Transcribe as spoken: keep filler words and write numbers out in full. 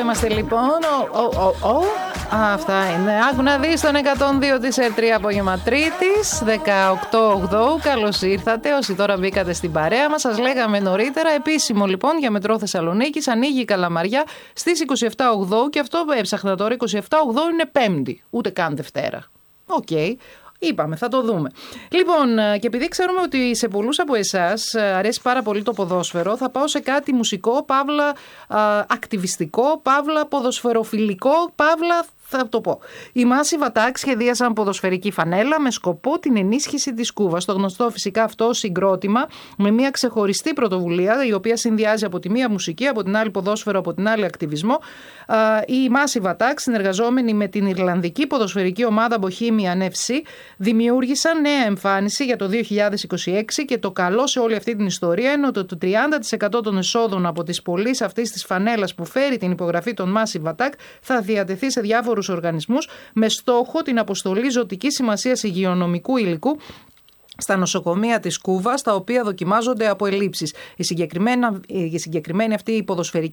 είμαστε λοιπόν. Ο, ο, ο, ο. Αυτά είναι. Άκου να δεις τον εκατόν δύο της ΕΡΤ τρία απόγευμα Τρίτης, δεκαοκτώ ογδόου. Καλώς ήρθατε. Όσοι τώρα μπήκατε στην παρέα μας, σας λέγαμε νωρίτερα. Επίσημο λοιπόν για Μετρό Θεσσαλονίκης. Ανοίγει η Καλαμαριά στις είκοσι επτά ογδόου. Και αυτό έψαχνα τώρα. είκοσι επτά ογδόου είναι Πέμπτη. Ούτε καν Δευτέρα. Οκ. Okay. Είπαμε, θα το δούμε. Λοιπόν, και επειδή ξέρουμε ότι σε πολλούς από εσάς αρέσει πάρα πολύ το ποδόσφαιρο, θα πάω σε κάτι μουσικό, παύλα α, ακτιβιστικό, παύλα ποδοσφαιροφιλικό, παύλα θα το πω. Οι Massive Attack σχεδίασαν ποδοσφαιρική φανέλα με σκοπό την ενίσχυση της Κούβας. Το γνωστό φυσικά αυτό συγκρότημα με μια ξεχωριστή πρωτοβουλία, η οποία συνδυάζει από τη μία μουσική, από την άλλη ποδόσφαιρο, από την άλλη ακτιβισμό. Οι Massive Attack, συνεργαζόμενοι με την Ιρλανδική ποδοσφαιρική ομάδα Bohemian εφ σι, δημιούργησαν νέα εμφάνιση για το δύο χιλιάδες είκοσι έξι και το καλό σε όλη αυτή την ιστορία είναι ότι το τριάντα τοις εκατό των εσόδων από τις πωλήσεις αυτής της φανέλας που φέρει την υπογραφή των Massive Attack θα διατεθεί σε διάφορους οργανισμούς με στόχο την αποστολή ζωτικής σημασίας υγειονομικού υλικού στα νοσοκομεία της Κούβας, τα οποία δοκιμάζονται από ελλείψεις. Η συγκεκριμένη, η συγκεκριμένη αυτή η ποδοσφαιρική